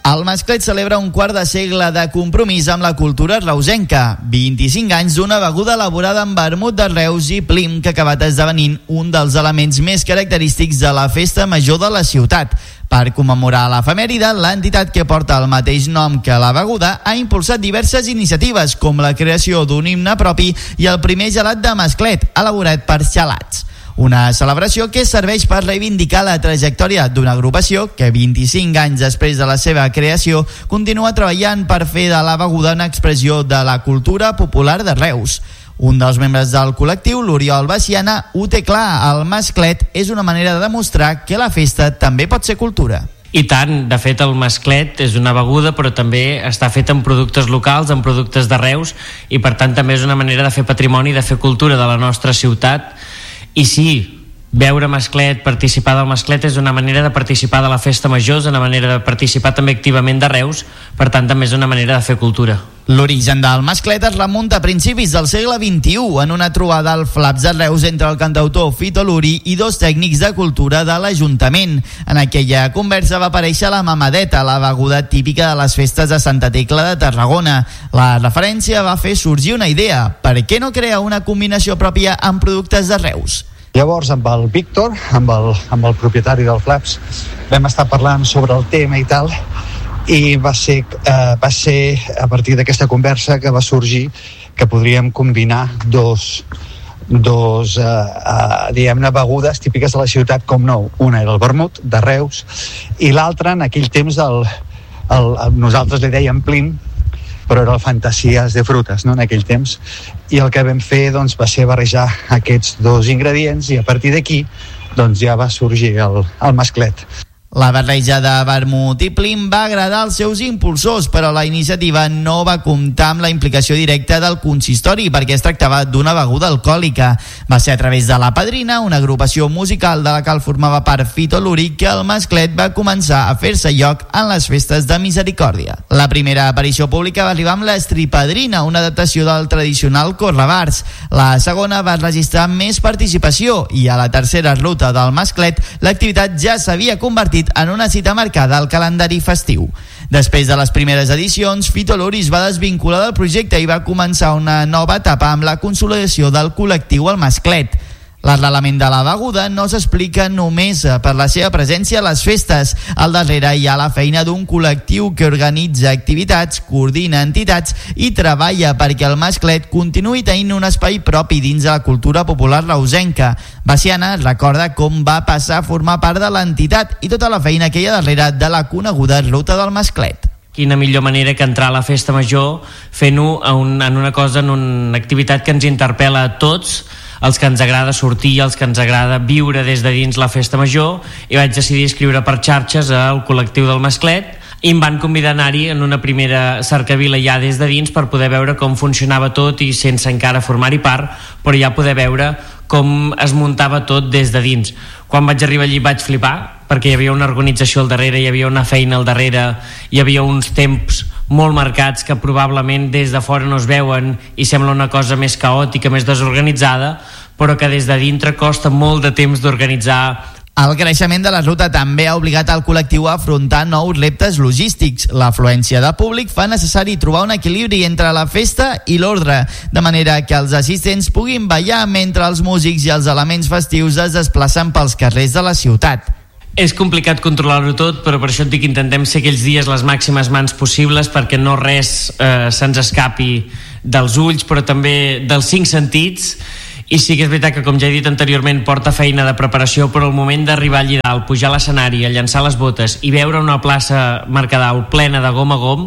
El Masclet celebra un quart de segle de compromís amb la cultura reusenca. 25 anys d'una beguda elaborada amb vermut de Reus i Plim que ha acabat esdevenint un dels elements més característics de la festa major de la ciutat. Per commemorar l'efemèride, l'entitat que porta el mateix nom que la beguda ha impulsat diverses iniciatives, com la creació d'un himne propi i el primer gelat de Masclet, elaborat per Xalats. Una celebració que serveix per reivindicar la trajectòria d'una agrupació que 25 anys després de la seva creació continua treballant per fer de la beguda una expressió de la cultura popular de Reus. Un dels membres del col·lectiu, l'Oriol Baciana, ho té clar: el Masclet és una manera de demostrar que la festa també pot ser cultura. I tant, de fet el Masclet és una beguda però també està fet amb productes locals, amb productes de Reus, i per tant també és una manera de fer patrimoni, de fer cultura de la nostra ciutat. I sí, beure Masclet, participar del Masclet és una manera de participar de la festa major, és una manera de participar també activament de Reus, per tant també és una manera de fer cultura. L'origen del Masclet es remunta a principis del segle XXI en una trobada al Flaps de Reus entre el cantautor Fito Luri i dos tècnics de cultura de l'Ajuntament. En aquella conversa va aparèixer la mamadeta, la beguda típica de les festes de Santa Tecla de Tarragona. La referència va fer sorgir una idea: per què no crear una combinació pròpia amb productes de Reus? Llavors, amb el Víctor, amb el propietari del Flaps, vam estar parlant sobre el tema i tal, i va ser a partir d'aquesta conversa que va sorgir que podríem combinar dos diguem-ne, begudes típiques de la ciutat, com no. Una era el vermut de Reus i l'altra, en aquell temps, nosaltres li dèiem Plim, però era el Fantasies de Frutes, no?, en aquell temps, i el que vam fer doncs, va ser barrejar aquests dos ingredients i a partir d'aquí doncs, ja va sorgir el Masclet. La barreja de vermut i Plim va agradar als seus impulsors, però la iniciativa no va comptar amb la implicació directa del consistori perquè es tractava d'una beguda alcohòlica. Va ser a través de La Padrina, una agrupació musical de la qual formava part Fito Luri, que el Masclet va començar a fer-se lloc en les festes de Misericòrdia. La primera aparició pública va arribar amb l'Estripadrina, una adaptació del tradicional correbars. La segona va registrar més participació i a la tercera ruta del Masclet l'activitat ja s'havia convertit en una cita marcada al calendari festiu. Després de les primeres edicions, Fito Luri es va desvincular del projecte i va començar una nova etapa amb la consolidació del col·lectiu El Masclet. L'arrelament de la beguda no s'explica només per la seva presència a les festes. Al darrere hi ha la feina d'un col·lectiu que organitza activitats, coordina entitats i treballa perquè el Masclet continuï tenint un espai propi dins de la cultura popular reusenca. Baciana recorda com va passar a formar part de l'entitat i tota la feina que hi ha darrere de la coneguda Ruta del Masclet. Quina millor manera que entrar a la festa major fent-ho en una activitat que ens interpel·la a tots, els que ens agrada sortir, els que ens agrada viure des de dins la festa major, i vaig decidir escriure per xarxes al col·lectiu del Masclet i em van convidar a anar-hi en una primera cercavila ja des de dins per poder veure com funcionava tot i sense encara formar-hi part, però ja poder veure com es muntava tot des de dins. Quan vaig arribar allí vaig flipar, perquè hi havia una organització al darrere, hi havia una feina al darrere, hi havia uns temps molt marcats que probablement des de fora no es veuen i sembla una cosa més caòtica, més desorganitzada, però que des de dintre costa molt de temps d'organitzar. El creixement de la ruta també ha obligat el col·lectiu a afrontar nous reptes logístics. L'afluència de públic fa necessari trobar un equilibri entre la festa i l'ordre, de manera que els assistents puguin ballar mentre els músics i els elements festius es desplacen pels carrers de la ciutat. És complicat controlar-ho tot, però per això et dic que intentem ser aquells dies les màximes mans possibles perquè no res se'ns escapi dels ulls, però també dels 5 sentits. I sí que és veritat que, com ja he dit anteriorment, porta feina de preparació, però el moment d'arribar allà dalt, pujar a l'escenari, a llançar les botes i veure una plaça Mercadal plena de gom a gom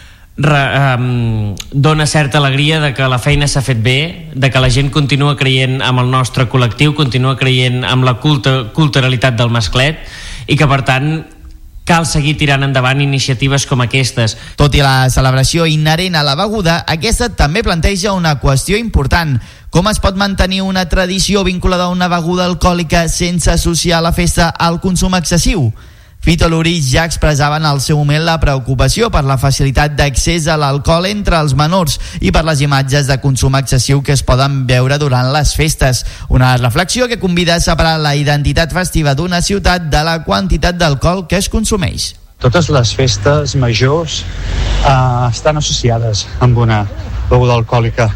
dona certa alegria de que la feina s'ha fet bé, de que la gent continua creient amb el nostre col·lectiu, continua creient amb la culturalitat del Masclet i que, per tant, cal seguir tirant endavant iniciatives com aquestes. Tot i la celebració inherent a la beguda, aquesta també planteja una qüestió important. Com es pot mantenir una tradició vinculada a una beguda alcohòlica sense associar la festa al consum excessiu? Fito Luri ja expressava en el seu moment la preocupació per la facilitat d'accés a l'alcohol entre els menors i per les imatges de consum excessiu que es poden veure durant les festes. Una reflexió que convida a separar la identitat festiva d'una ciutat de la quantitat d'alcohol que es consumeix. Totes les festes majors estan associades amb una beguda alcohòlica.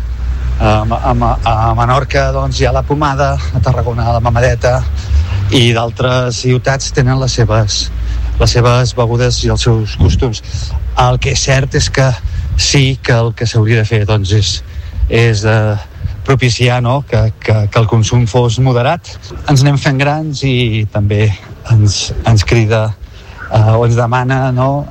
A Menorca doncs, hi ha la pomada, a Tarragona la mamadeta, i d'altres ciutats tenen les seves begudes i els seus costums. El que és cert és que sí que el que s'hauria de fer doncs, és propiciar, no? que el consum fos moderat. Ens anem fent grans i també ens crida o ens demana, no?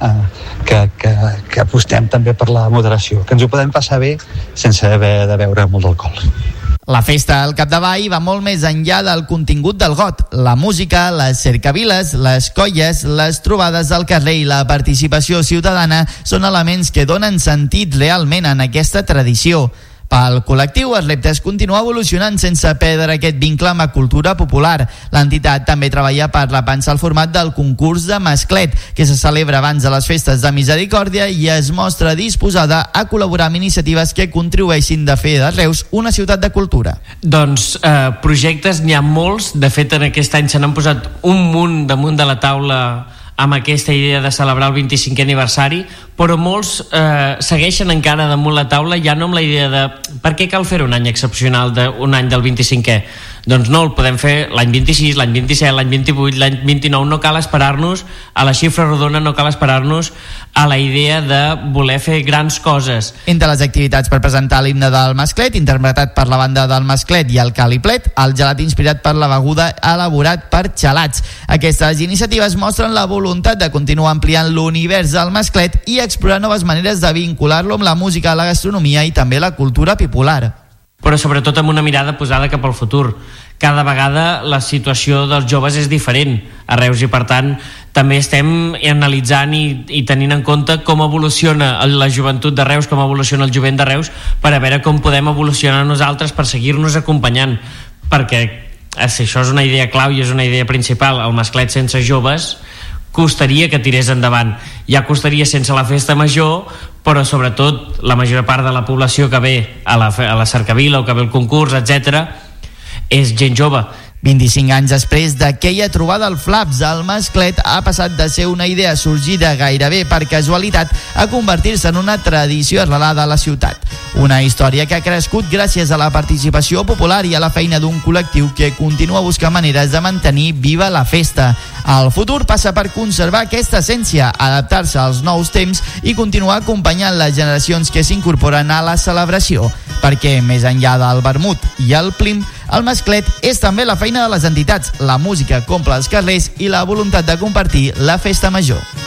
que apostem també per la moderació, que ens ho podem passar bé sense haver de beure molt d'alcohol. La festa al Capdavall va molt més enllà del contingut del got. La música, les cercaviles, les colles, les trobades al carrer i la participació ciutadana són elements que donen sentit realment en aquesta tradició. Pel col·lectiu, els reptes continua evolucionant sense perdre aquest vincle amb la cultura popular. L'entitat també treballa per repensar el format del concurs de masclet, que se celebra abans de les festes de Misericòrdia i es mostra disposada a col·laborar amb iniciatives que contribueixin de fer de Reus una ciutat de cultura. Doncs projectes n'hi ha molts. De fet, en aquest any se n'han posat un munt damunt de la taula amb aquesta idea de celebrar el 25è aniversari, però molts segueixen encara damunt la taula, ja no amb la idea de per què cal fer un any excepcional, un any del 25è. Doncs no, el podem fer l'any 26, l'any 27, l'any 28, l'any 29. No cal esperar-nos a la xifra rodona, no cal esperar-nos a la idea de voler fer grans coses. Entre les activitats per presentar l'himne del masclet, interpretat per la banda del masclet, i el caliplet, el gelat inspirat per la beguda elaborat per xalats. Aquestes iniciatives mostren la voluntat de continuar ampliant l'univers del masclet i explorar noves maneres de vincular-lo amb la música, la gastronomia i també la cultura popular. Però sobretot amb una mirada posada cap al futur. Cada vegada la situació dels joves és diferent a Reus i, per tant, també estem analitzant i tenint en compte com evoluciona la joventut de Reus, com evoluciona el jovent de Reus, per a veure com podem evolucionar nosaltres per seguir-nos acompanyant. Perquè si això és una idea clau i és una idea principal, el masclet sense joves costaria que tirés endavant. Ja costaria sense la festa major, però sobretot la major part de la població que ve a la cercavila o que ve al concurs, etc., és gent jove. 25 anys després d'aquella trobada al Flaps, el masclet ha passat de ser una idea sorgida gairebé per casualitat a convertir-se en una tradició arrelada a la ciutat. Una història que ha crescut gràcies a la participació popular i a la feina d'un col·lectiu que continua buscant maneres de mantenir viva la festa. El futur passa per conservar aquesta essència, adaptar-se als nous temps i continuar acompanyant les generacions que s'incorporen a la celebració. Perquè més enllà del vermut i el plim, el masclet és també la feina de les entitats, la música que omple els carrers i la voluntat de compartir la festa major.